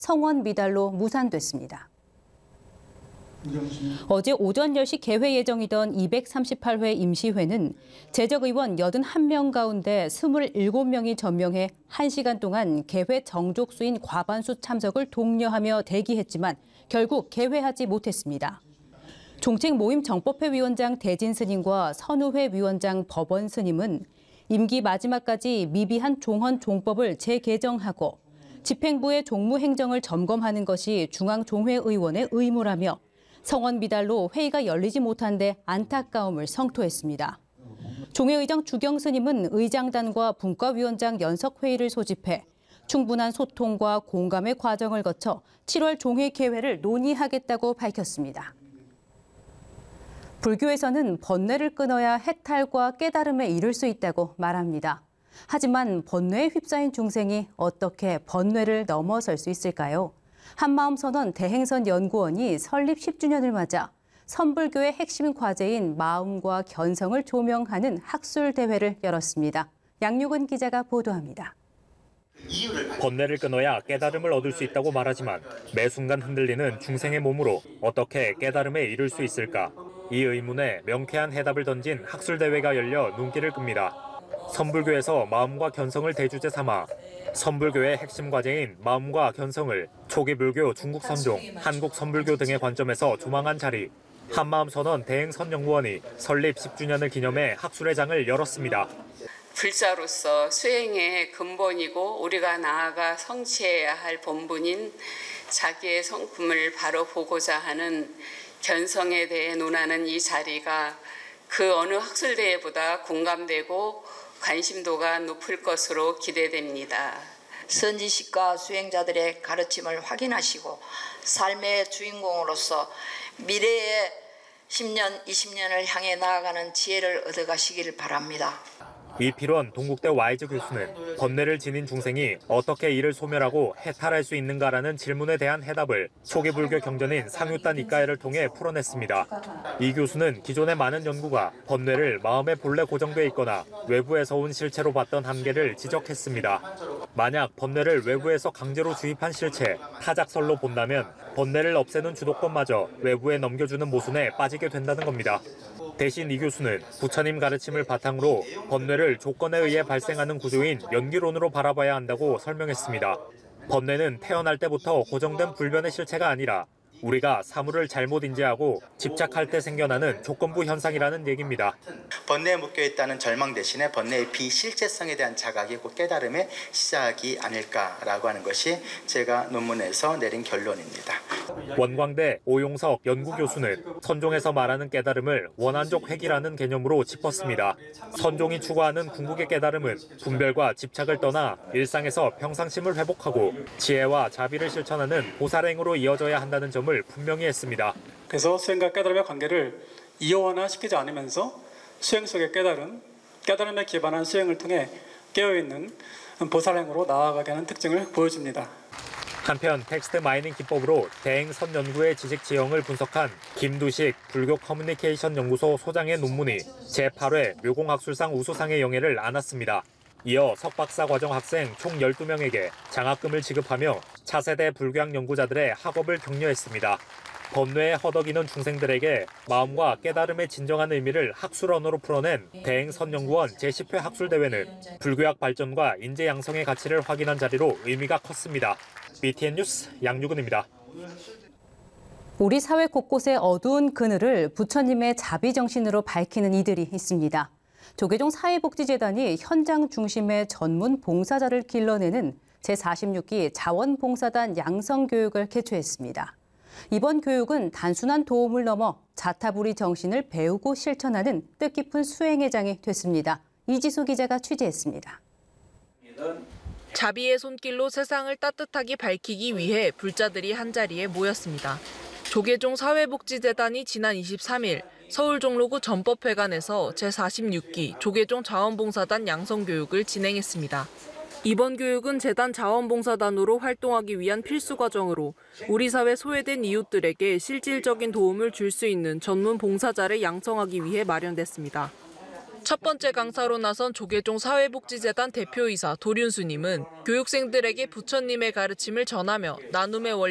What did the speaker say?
성원 미달로 무산됐습니다. 어제 오전 10시 개회 예정이던 238회 임시회는 재적의원 81명 가운데 27명이 전명해 1시간 동안 개회 정족수인 과반수 참석을 독려하며 대기했지만 결국 개회하지 못했습니다. 종책 모임 정법회 위원장 대진 스님과 선우회 위원장 법원 스님은 임기 마지막까지 미비한 종헌 종법을 재개정하고 집행부의 종무행정을 점검하는 것이 중앙종회의원의 의무라며 성원 미달로 회의가 열리지 못한 데 안타까움을 성토했습니다. 종회의장 주경 스님은 의장단과 분과위원장 연석회의를 소집해 충분한 소통과 공감의 과정을 거쳐 7월 종회 개회를 논의하겠다고 밝혔습니다. 불교에서는 번뇌를 끊어야 해탈과 깨달음에 이를 수 있다고 말합니다. 하지만 번뇌에 휩싸인 중생이 어떻게 번뇌를 넘어설 수 있을까요? 한마음선언 대행선 연구원이 설립 10주년을 맞아 선불교의 핵심 과제인 마음과 견성을 조명하는 학술대회를 열었습니다. 양육은 기자가 보도합니다. 번뇌를 끊어야 깨달음을 얻을 수 있다고 말하지만 매 순간 흔들리는 중생의 몸으로 어떻게 깨달음에 이를 수 있을까? 이 의문에 명쾌한 해답을 던진 학술대회가 열려 눈길을 끕니다. 선불교에서 마음과 견성을 대주제 삼아 선불교의 핵심 과제인 마음과 견성을 초기 불교 중국 선종, 한국 선불교 등의 관점에서 조망한 자리. 한마음선언 대행선 연구원이 설립 10주년을 기념해 학술회장을 열었습니다. 불자로서 수행의 근본이고 우리가 나아가 성취해야 할 본분인 자기의 성품을 바로 보고자 하는 견성에 대해 논하는 이 자리가 그 어느 학술대회보다 공감되고 관심도가 높을 것으로 기대됩니다. 선지식과 수행자들의 가르침을 확인하시고 삶의 주인공으로서 미래의 10년, 20년을 향해 나아가는 지혜를 얻어가시길 바랍니다. 이필원 동국대 와이즈 교수는 번뇌를 지닌 중생이 어떻게 이를 소멸하고 해탈할 수 있는가라는 질문에 대한 해답을 초기 불교 경전인 상유단 이가해를 통해 풀어냈습니다. 이 교수는 기존의 많은 연구가 번뇌를 마음에 본래 고정돼 있거나 외부에서 온 실체로 봤던 한계를 지적했습니다. 만약 번뇌를 외부에서 강제로 주입한 실체, 타작설로 본다면 번뇌를 없애는 주도권마저 외부에 넘겨주는 모순에 빠지게 된다는 겁니다. 대신 이 교수는 부처님 가르침을 바탕으로 번뇌를 조건에 의해 발생하는 구조인 연기론으로 바라봐야 한다고 설명했습니다. 번뇌는 태어날 때부터 고정된 불변의 실체가 아니라 우리가 사물을 잘못 인지하고 집착할 때 생겨나는 조건부 현상이라는 얘기입니다. 번뇌에 묶여있다는 절망 대신에 번뇌의 비실체성에 대한 자각이 곧 깨달음의 시작이 아닐까라고 하는 것이 제가 논문에서 내린 결론입니다. 원광대 오용석 연구교수는 선종에서 말하는 깨달음을 원한적 회귀라는 개념으로 짚었습니다. 선종이 추구하는 궁극의 깨달음은 분별과 집착을 떠나 일상에서 평상심을 회복하고 지혜와 자비를 실천하는 보살행으로 이어져야 한다는 점을 분명히 했습니다. 그래서 수행과 깨달음의 관계를 이원화시키지 않으면서 수행 속의 깨달음에 기반한 수행을 통해 깨어있는 보살행으로 나아가게 하는 특징을 보여줍니다. 한편 텍스트 마이닝 기법으로 대행선 연구의 지식 지형을 분석한 김두식 불교 커뮤니케이션 연구소 소장의 논문이 제8회 묘공학술상 우수상의 영예를 안았습니다. 이어 석박사 과정 학생 총 12명에게 장학금을 지급하며 차세대 불교학 연구자들의 학업을 격려했습니다. 번뇌에 허덕이는 중생들에게 마음과 깨달음의 진정한 의미를 학술 언어로 풀어낸 대행선연구원 제10회 학술대회는 불교학 발전과 인재 양성의 가치를 확인한 자리로 의미가 컸습니다. BTN 뉴스 양유근입니다. 우리 사회 곳곳의 어두운 그늘을 부처님의 자비정신으로 밝히는 이들이 있습니다. 조계종 사회복지재단이 현장 중심의 전문 봉사자를 길러내는 제46기 자원봉사단 양성교육을 개최했습니다. 이번 교육은 단순한 도움을 넘어 자타부리 정신을 배우고 실천하는 뜻깊은 수행의 장이 됐습니다. 이지수 기자가 취재했습니다. 자비의 손길로 세상을 따뜻하게 밝히기 위해 불자들이 한자리에 모였습니다. 조계종 사회복지재단이 지난 23일 서울 종로구 전법회관에서 제46기 조계종 자원봉사단 양성교육을 진행했습니다. 이번 교육은 재단 자원봉사단으로 활동하기 위한 필수 과정으로 우리 사회 소외된 이웃들에게 실질적인 도움을 줄 수 있는 전문 봉사자를 양성하기 위해 마련됐습니다. 첫 번째 강사로 나선 조계종 사회복지재단 대표이사 도륜수님은 교육생들에게 부처님의 가르침을 전하며 나눔의